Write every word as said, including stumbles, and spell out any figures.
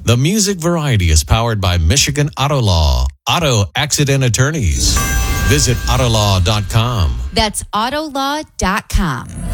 The Music Variety is powered by Michigan Auto Law, auto accident attorneys. Visit auto law dot com. That's auto law dot com.